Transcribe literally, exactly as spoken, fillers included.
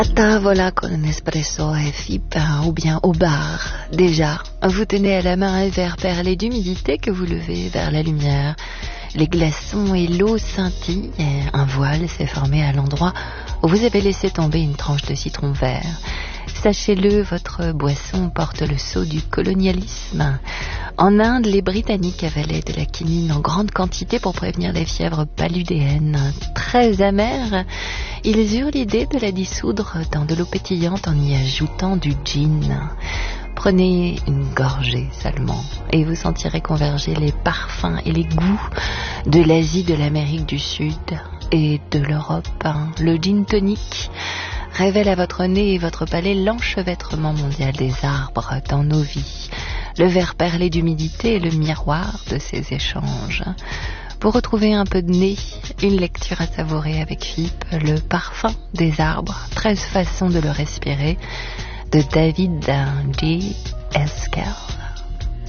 À tavola con un espresso et Fipe, ou bien au bar. Déjà, vous tenez à la main un verre perlé d'humidité que vous levez vers la lumière. Les glaçons et l'eau scintillent et un voile s'est formé à l'endroit où vous avez laissé tomber une tranche de citron vert. Sachez-le, votre boisson porte le sceau du colonialisme. En Inde, les Britanniques avalaient de la quinine en grande quantité pour prévenir les fièvres paludéennes. Très amères, ils eurent l'idée de la dissoudre dans de l'eau pétillante en y ajoutant du gin. Prenez une gorgée seulement et vous sentirez converger les parfums et les goûts de l'Asie, de l'Amérique du Sud et de l'Europe. Le gin tonic révèle à votre nez et votre palais l'enchevêtrement mondial des arbres dans nos vies. Le verre perlé d'humidité est le miroir de ces échanges. Pour retrouver un peu de nez, une lecture à savourer avec Fipe, Le parfum des arbres, treize façons de le respirer, de David J S